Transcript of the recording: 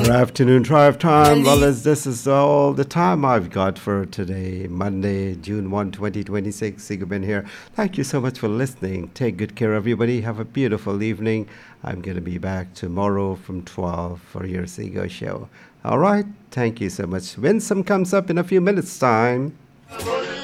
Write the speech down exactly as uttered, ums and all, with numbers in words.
Afternoon drive time. Well, as this is all the time I've got for today, Monday, June first, twenty twenty-six. Sigurben here. Thank you so much for listening. Take good care, everybody. Have a beautiful evening. I'm going to be back tomorrow from twelve for your Sigo show. All right. Thank you so much. Winsome comes up in a few minutes' time.